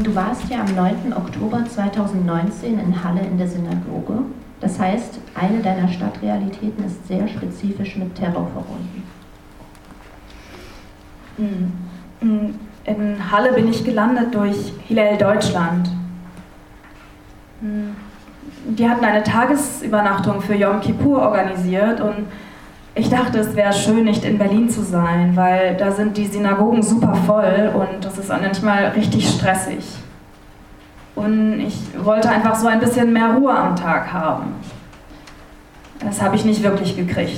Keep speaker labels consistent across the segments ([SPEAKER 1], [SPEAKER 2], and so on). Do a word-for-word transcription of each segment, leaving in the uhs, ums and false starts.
[SPEAKER 1] du warst ja am neunten Oktober zweitausendneunzehn in Halle in der Synagoge. Das heißt, eine deiner Stadtrealitäten ist sehr spezifisch mit Terror verbunden.
[SPEAKER 2] In Halle bin ich gelandet durch Hillel Deutschland. Die hatten eine Tagesübernachtung für Yom Kippur organisiert und ich dachte, es wäre schön, nicht in Berlin zu sein, weil da sind die Synagogen super voll und das ist manchmal richtig stressig. Und ich wollte einfach so ein bisschen mehr Ruhe am Tag haben. Das habe ich nicht wirklich gekriegt.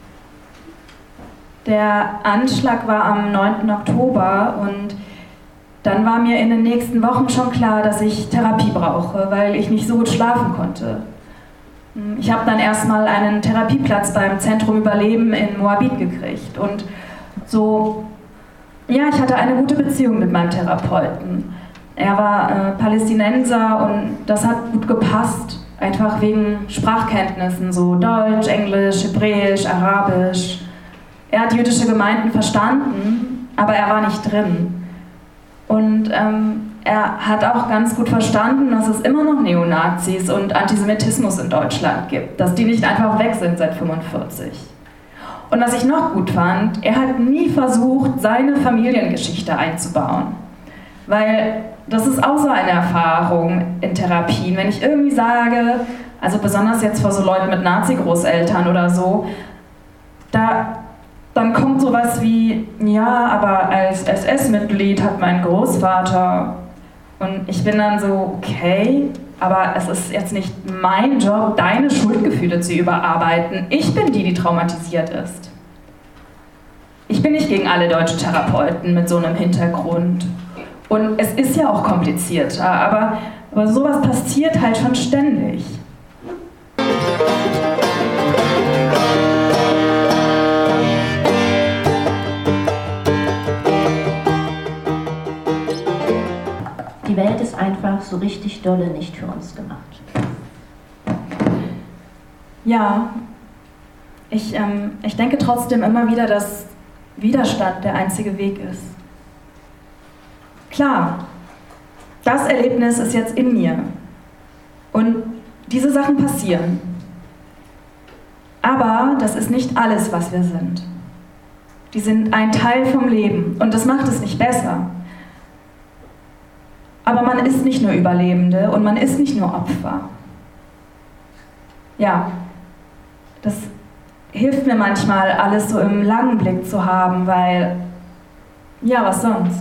[SPEAKER 2] Der Anschlag war am neunten Oktober und dann war mir in den nächsten Wochen schon klar, dass ich Therapie brauche, weil ich nicht so gut schlafen konnte. Ich habe dann erstmal einen Therapieplatz beim Zentrum Überleben in Moabit gekriegt und so, ja, ich hatte eine gute Beziehung mit meinem Therapeuten. Er war äh, Palästinenser und das hat gut gepasst, einfach wegen Sprachkenntnissen, so Deutsch, Englisch, Hebräisch, Arabisch. Er hat jüdische Gemeinden verstanden, aber er war nicht drin. Und ähm, er hat auch ganz gut verstanden, dass es immer noch Neonazis und Antisemitismus in Deutschland gibt, dass die nicht einfach weg sind seit fünfundvierzig. Und was ich noch gut fand, er hat nie versucht, seine Familiengeschichte einzubauen. Weil das ist auch so eine Erfahrung in Therapien. Wenn ich irgendwie sage, also besonders jetzt vor so Leuten mit Nazi-Großeltern oder so, da... dann kommt sowas wie, ja, aber als S S-Mitglied hat mein Großvater, und ich bin dann so, okay, aber es ist jetzt nicht mein Job, deine Schuldgefühle zu überarbeiten. Ich bin die, die traumatisiert ist. Ich bin nicht gegen alle deutschen Therapeuten mit so einem Hintergrund. Und es ist ja auch komplizierter, aber, aber sowas passiert halt schon ständig.
[SPEAKER 1] Die Welt ist einfach so richtig dolle nicht für uns gemacht.
[SPEAKER 2] Ja, ich, ähm, ich denke trotzdem immer wieder, dass Widerstand der einzige Weg ist. Klar, das Erlebnis ist jetzt in mir und diese Sachen passieren. Aber das ist nicht alles, was wir sind. Die sind ein Teil vom Leben und das macht es nicht besser. Aber man ist nicht nur Überlebende und man ist nicht nur Opfer. Ja, das hilft mir manchmal, alles so im langen Blick zu haben, weil, ja, was sonst?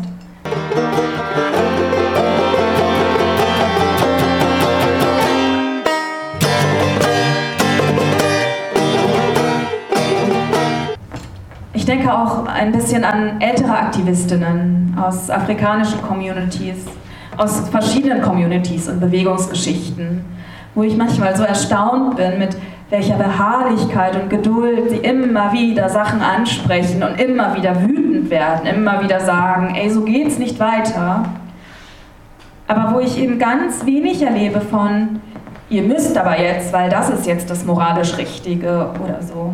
[SPEAKER 2] Ich denke auch ein bisschen an ältere Aktivistinnen aus afrikanischen Communities, aus verschiedenen Communities und Bewegungsgeschichten, wo ich manchmal so erstaunt bin, mit welcher Beharrlichkeit und Geduld sie immer wieder Sachen ansprechen und immer wieder wütend werden, immer wieder sagen, ey, so geht's nicht weiter. Aber wo ich eben ganz wenig erlebe von, ihr müsst aber jetzt, weil das ist jetzt das moralisch Richtige oder so.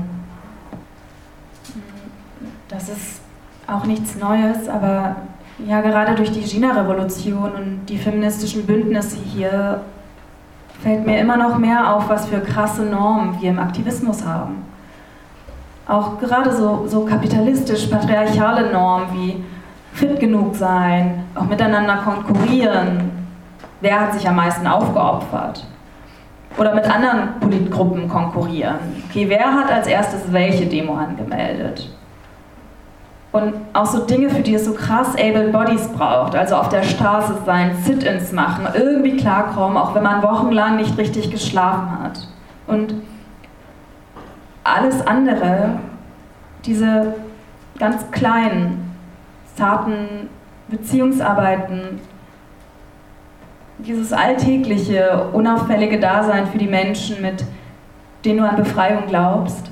[SPEAKER 2] Das ist auch nichts Neues, aber ja, gerade durch die China-Revolution und die feministischen Bündnisse hier fällt mir immer noch mehr auf, was für krasse Normen wir im Aktivismus haben. Auch gerade so, so kapitalistisch-patriarchale Normen wie fit genug sein, auch miteinander konkurrieren, wer hat sich am meisten aufgeopfert. Oder mit anderen Politgruppen konkurrieren. Okay, wer hat als erstes welche Demo angemeldet? Und auch so Dinge, für die es so krass able Bodies braucht, also auf der Straße sein, Sit-ins machen, irgendwie klarkommen, auch wenn man wochenlang nicht richtig geschlafen hat. Und alles andere, diese ganz kleinen, zarten Beziehungsarbeiten, dieses alltägliche, unauffällige Dasein für die Menschen, mit denen du an Befreiung glaubst,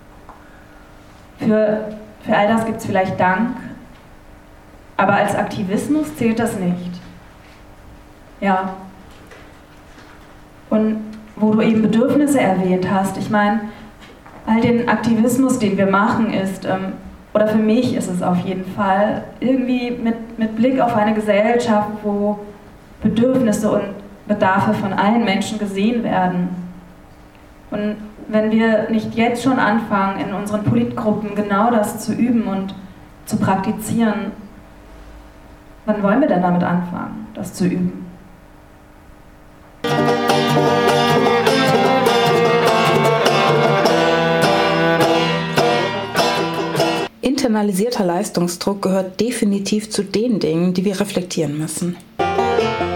[SPEAKER 2] für Für all das gibt es vielleicht Dank, aber als Aktivismus zählt das nicht. Ja. Und wo du eben Bedürfnisse erwähnt hast, ich meine, all den Aktivismus, den wir machen, ist, ähm, oder für mich ist es auf jeden Fall, irgendwie mit, mit Blick auf eine Gesellschaft, wo Bedürfnisse und Bedarfe von allen Menschen gesehen werden. Und wenn wir nicht jetzt schon anfangen, in unseren Politgruppen genau das zu üben und zu praktizieren, wann wollen wir denn damit anfangen, das zu üben?
[SPEAKER 3] Internalisierter Leistungsdruck gehört definitiv zu den Dingen, die wir reflektieren müssen.